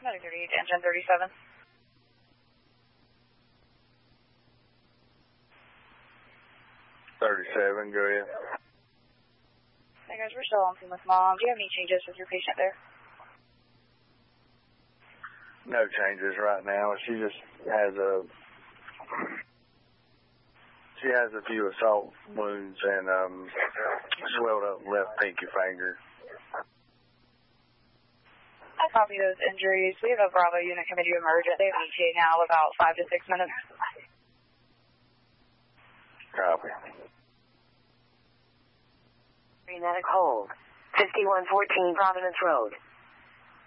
938, engine 37. Go ahead. Hey guys, we're still on scene with Mom. Do you have any changes with your patient there? No changes right now. She just has a few assault wounds and swelled up left pinky finger. I copy those injuries. We have a Bravo unit coming to emergent. They have an ETA now about 5 to 6 minutes. Copy. Green Attic hold. 5114 Providence Road.